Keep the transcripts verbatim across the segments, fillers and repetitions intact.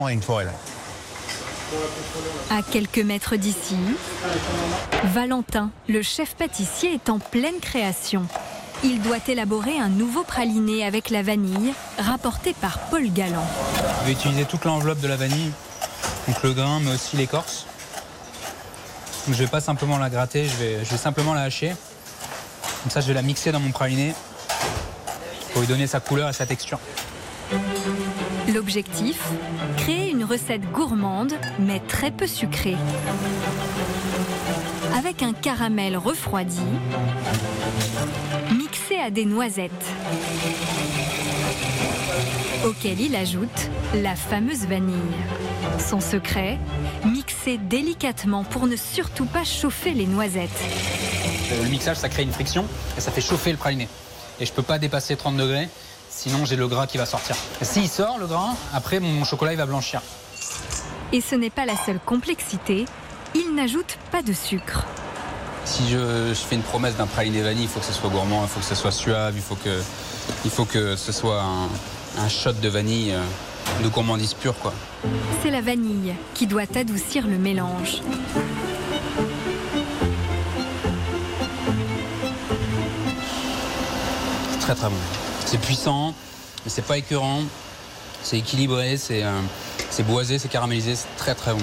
Il y a une forêt là. À quelques mètres d'ici, Valentin, le chef pâtissier, est en pleine création. Il doit élaborer un nouveau praliné avec la vanille, rapporté par Paul Galland. Je vais utiliser toute l'enveloppe de la vanille, donc le grain, mais aussi l'écorce. Donc je ne vais pas simplement la gratter, je vais, je vais simplement la hacher. Comme ça, je vais la mixer dans mon praliné pour lui donner sa couleur et sa texture. L'objectif, créer une recette gourmande, mais très peu sucrée. Avec un caramel refroidi, mixé à des noisettes, auquel il ajoute la fameuse vanille. Son secret, mixer délicatement pour ne surtout pas chauffer les noisettes. Le mixage, ça crée une friction et ça fait chauffer le praliné. Et je ne peux pas dépasser trente degrés. Sinon, j'ai le gras qui va sortir. S'il sort, le gras, après, mon chocolat, il va blanchir. Et ce n'est pas la seule complexité, il n'ajoute pas de sucre. Si je, je fais une promesse d'un praliné vanille, il faut que ce soit gourmand, il faut que ce soit suave, il faut que, il faut que ce soit un, un shot de vanille, de gourmandise pure, quoi. C'est la vanille qui doit adoucir le mélange. C'est très très bon. C'est puissant, mais c'est pas écœurant, c'est équilibré, c'est euh, c'est boisé, c'est caramélisé, c'est très très bon.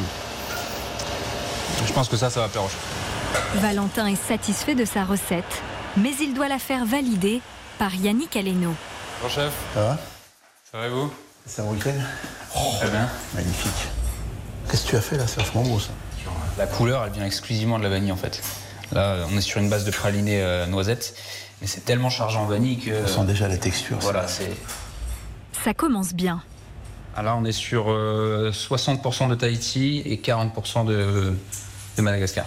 Je pense que ça, ça va plaire au chef. Valentin est satisfait de sa recette, mais il doit la faire valider par Yannick Aleno. Bonjour chef. Ça va? Ça va et vous? C'est un week-end? Oh, très bien. Magnifique. Qu'est-ce que tu as fait là? C'est vachement beau ça. La couleur, elle vient exclusivement de la vanille en fait. Là, on est sur une base de praliné euh, noisette, mais c'est tellement chargé en vanille que... On sent déjà la texture. Voilà, c'est... Ça commence bien. Alors, on est sur euh, soixante pour cent de Tahiti et quarante pour cent de, de Madagascar.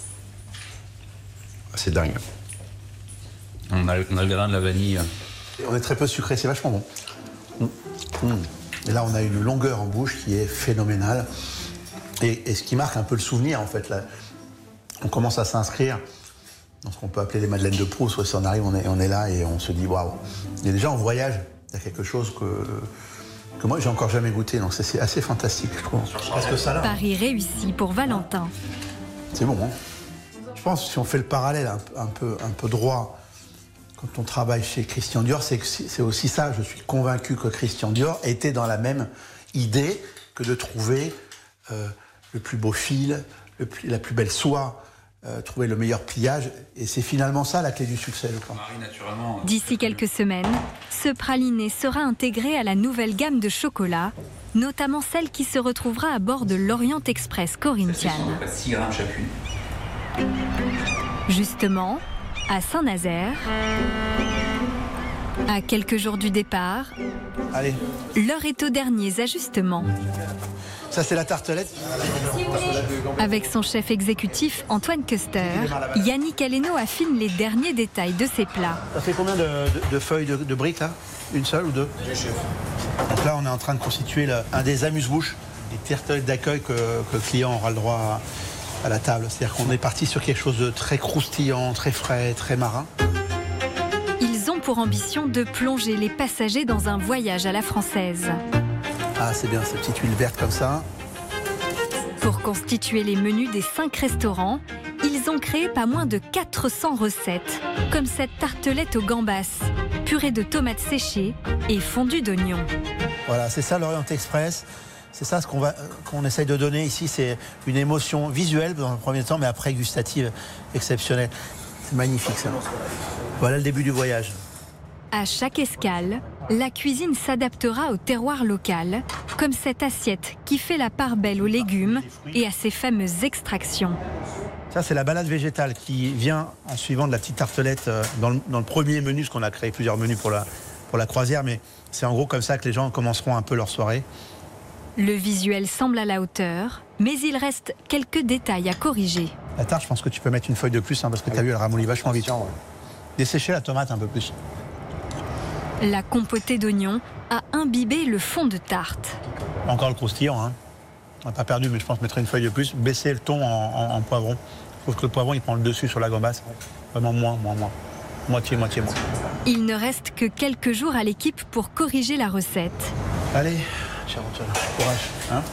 C'est dingue. On a, on a le grain de la vanille. Et on est très peu sucré, c'est vachement bon. Mmh. Mmh. Et là, on a une longueur en bouche qui est phénoménale. Et, et ce qui marque un peu le souvenir, en fait, là, on commence à s'inscrire dans ce qu'on peut appeler les madeleines de Proust. Ouais, si on arrive, on est, on est là et on se dit waouh. Il y a déjà en voyage, il y a quelque chose que, que moi, j'ai encore jamais goûté. Donc c'est assez fantastique, je trouve. Parce que ça, là, Paris réussi pour Valentin. c'est bon, hein. Je pense que si on fait le parallèle un, un, peu, un peu droit, quand on travaille chez Christian Dior, c'est, c'est aussi ça. Je suis convaincu que Christian Dior était dans la même idée que de trouver euh, le plus beau fil, le plus, la plus belle soie, euh, trouver le meilleur pliage. Et c'est finalement ça la clé du succès, je crois. D'ici quelques semaines, ce praliné sera intégré à la nouvelle gamme de chocolat, notamment celle qui se retrouvera à bord de l'Orient Express Corinthian. six grammes chacune. Justement, à Saint-Nazaire, à quelques jours du départ, Allez, l'heure est aux derniers ajustements. ça c'est la tartelette. Avec son chef exécutif Antoine Custer, Yannick Aleno affine les derniers détails de ses plats. Ça fait combien de, de, de feuilles de, de briques là? Une seule ou deux? Deux, chef. Donc là, on est en train de constituer le, un des amuse-bouches, des tartelettes d'accueil que, que le client aura le droit à, à la table. C'est-à-dire qu'on est parti sur quelque chose de très croustillant, très frais, très marin. Ils ont pour ambition de plonger les passagers dans un voyage à la française. Ah, c'est bien, cette petite huile verte comme ça. Pour constituer les menus des cinq restaurants, ils ont créé pas moins de quatre cents recettes, comme cette tartelette aux gambas, purée de tomates séchées et fondue d'oignons. Voilà, c'est ça l'Orient Express. C'est ça ce qu'on va, qu'on essaye de donner ici. C'est une émotion visuelle dans le premier temps, mais après gustative exceptionnelle. C'est magnifique ça. Voilà le début du voyage. À chaque escale, la cuisine s'adaptera au terroir local, comme cette assiette qui fait la part belle aux légumes et à ses fameuses extractions. Ça, c'est la balade végétale qui vient en suivant de la petite tartelette dans le, dans le premier menu, parce qu'on a créé plusieurs menus pour la, pour la croisière, mais c'est en gros comme ça que les gens commenceront un peu leur soirée. Le visuel semble à la hauteur, mais il reste quelques détails à corriger. La tarte, je pense que tu peux mettre une feuille de plus, hein, parce que tu as vu, elle ramollit vachement vite. Dessécher la tomate un peu plus. La compotée d'oignons a imbibé le fond de tarte. Encore le croustillant, hein. On n'a pas perdu, mais je pense mettre une feuille de plus. Baisser le ton en, en, en poivron. Je trouve que le poivron, il prend le dessus sur la gambasse. Vraiment moins, moins, moins. Moitié, moitié, moins. Il ne reste que quelques jours à l'équipe pour corriger la recette. Allez, cher Antoine. Courage. Hein